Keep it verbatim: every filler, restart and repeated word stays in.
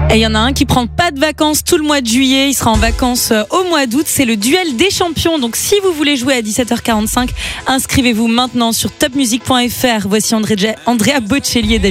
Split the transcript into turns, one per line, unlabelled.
Et il y en a un qui prend pas de vacances tout le mois de juillet, il sera en vacances au mois d'août, c'est le duel des champions. Donc si vous voulez jouer à dix-sept heures quarante-cinq, inscrivez-vous maintenant sur top music point f r. Voici André, Andrea Bocelli et David